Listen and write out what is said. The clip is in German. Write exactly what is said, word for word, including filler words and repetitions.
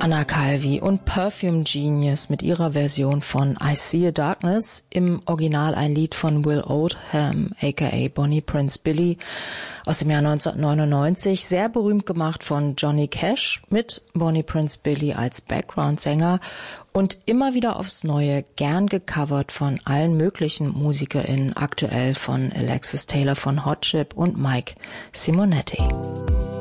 Anna Calvi und Perfume Genius mit ihrer Version von I See a Darkness, im Original ein Lied von Will Oldham, aka Bonnie Prince Billy, aus dem Jahr neunzehnhundertneunundneunzig, sehr berühmt gemacht von Johnny Cash mit Bonnie Prince Billy als Background-Sänger und immer wieder aufs Neue gern gecovert von allen möglichen MusikerInnen, aktuell von Alexis Taylor von Hot Chip und Mike Simonetti.